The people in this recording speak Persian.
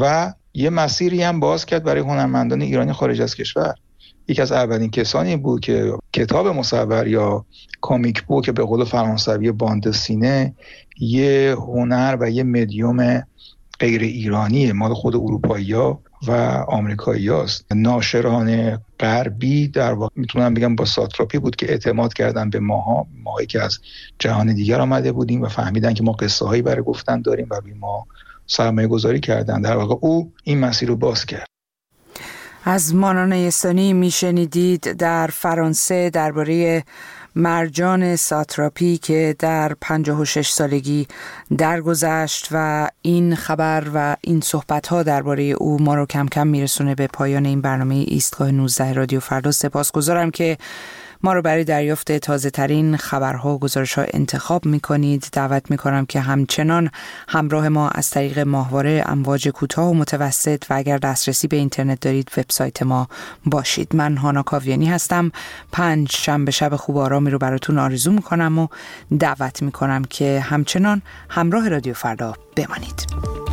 و یه مسیری هم باز کرد برای هنرمندان ایرانی خارج از کشور. یکی از اولین کسانی بود که کتاب مصور یا کامیک بوک به قول فرانسوی باند سینه یه هنر و یه مدیوم غیر ایرانیه، مال خود اروپایی‌ها و آمریکایی‌هاست. ناشران غربی در واقع میتونم بگم با ساتراپی بود که اعتماد کردن به ماهایی که از جهان دیگر آمده بودیم و فهمیدن که ما قصه هایی برای گفتن داریم و روی ما سرمایه گذاری کردن. در واقع او این مسیر رو باز کرد. از مانا نیستانی میشنیدید در فرانسه درباره مرجان ساتراپی که در 56 سالگی درگذشت و این خبر و این صحبت‌ها درباره او ما رو کم کم میرسونه به پایان این برنامه ایستگاه 19 رادیو فردا. سپاسگزارم که ما رو برای دریافت تازه ترین خبرها و گزارش‌ها انتخاب می‌کنید. دعوت می‌کنم که همچنان همراه ما از طریق ماهواره امواج کوتاه و متوسط و اگر دسترسی به اینترنت دارید وبسایت ما باشید. من هانا کاویانی هستم. 5 شنبه شب خوب آرامی رو براتون آرزو می‌کنم و دعوت می‌کنم که همچنان همراه رادیو فردا بمانید.